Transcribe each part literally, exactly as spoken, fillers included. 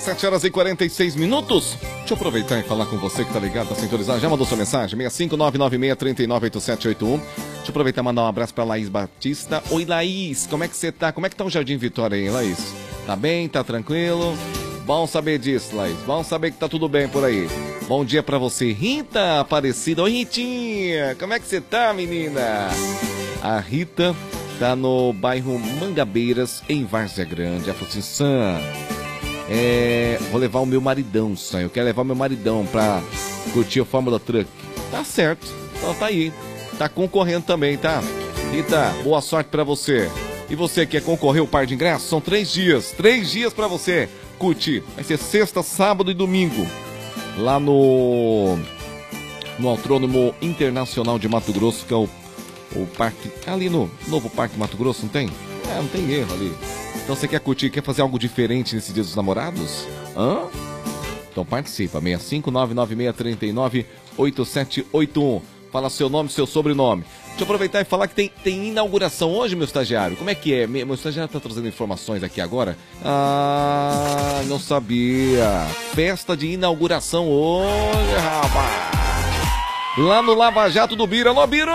sete horas e quarenta e seis minutos. Deixa eu aproveitar e falar com você que tá ligado, tá sintonizado. Já mandou sua mensagem? seis cinco nove nove seis três nove oito sete oito um. Deixa eu aproveitar e mandar um abraço pra Laís Batista. Oi, Laís, como é que você tá? Como é que tá o Jardim Vitória aí, Laís? Tá bem? Tá tranquilo? Bom saber disso, Laís. Bom saber que tá tudo bem por aí. Bom dia pra você, Rita Aparecida. Oi, Ritinha, como é que você tá, menina? A Rita tá no bairro Mangabeiras, em Várzea Grande. Ela falou assim, Sam, é, vou levar o meu maridão, Sam. Eu quero levar o meu maridão pra curtir o Fórmula Truck. Tá certo, então tá aí. Tá concorrendo também, tá? Rita, boa sorte pra você. E você quer concorrer ao par de ingressos? São três dias, três dias pra você curtir. Vai ser sexta, sábado e domingo. Lá no, no Autônomo Internacional de Mato Grosso, que é o O parque, ali no novo Parque Mato Grosso, não tem? É, não tem erro ali. Então você quer curtir, quer fazer algo diferente nesse Dia dos Namorados? Hã? Então participa, seis cinco nove nove seis três nove oito sete oito um. Fala seu nome, seu sobrenome. Deixa eu aproveitar e falar que tem, tem inauguração hoje, meu estagiário. Como é que é? Meu estagiário tá trazendo informações aqui agora. Ah, não sabia. Festa de inauguração hoje, rapaz. Lá no Lava Jato do Biro. Alô, Biro!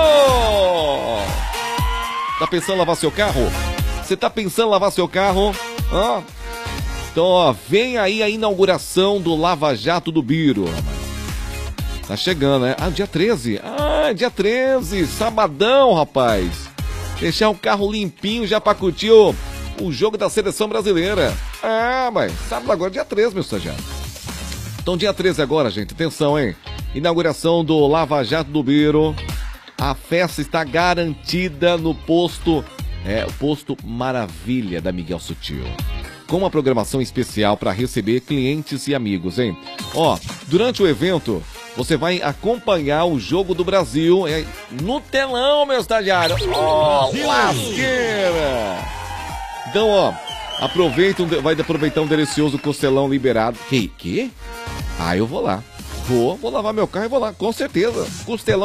Tá pensando em lavar seu carro? Você tá pensando em lavar seu carro? Hã? Então, ó, vem aí a inauguração do Lava Jato do Biro. Tá chegando, né? Ah, dia treze. Ah, dia treze. Sabadão, rapaz. Deixar o carro limpinho já pra curtir o, o jogo da seleção brasileira. Ah, mas sábado agora, dia treze, meu estagiário. Então, dia treze agora, gente. Atenção, hein? Inauguração do Lava Jato do Biro. A festa está garantida no posto, é, o posto Maravilha da Miguel Sutil. Com uma programação especial para receber clientes e amigos, hein? Ó, durante o evento, você vai acompanhar o Jogo do Brasil é, no telão, meu estagiário. Ó, oh, lasqueira! Então, ó, aproveita, vai aproveitar um delicioso costelão liberado. Que? Que? Ah, eu vou lá. Vou, vou lavar meu carro e vou lá, com certeza. Costelão